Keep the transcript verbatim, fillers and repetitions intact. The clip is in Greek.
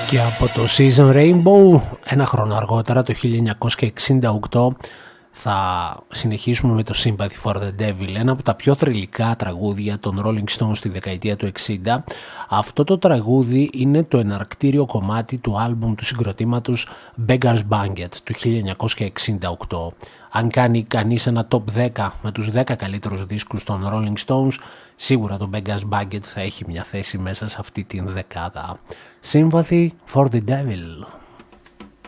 Και από το Season Rainbow, ένα χρόνο αργότερα, το χίλια εννιακόσια εξήντα οκτώ, θα συνεχίσουμε με το Sympathy for the Devil, ένα από τα πιο θρυλικά τραγούδια των Rolling Stones στη δεκαετία του εξήντα. Αυτό το τραγούδι είναι το εναρκτήριο κομμάτι του άλμπουμ του συγκροτήματος Beggar's Banquet του χίλια εννιακόσια εξήντα οκτώ. Αν κάνει κανείς ένα top δέκα με τους δέκα καλύτερους δίσκους των Rolling Stones, σίγουρα το Beggar's Banquet θα έχει μια θέση μέσα σε αυτή την δεκάδα. Sympathy for the Devil.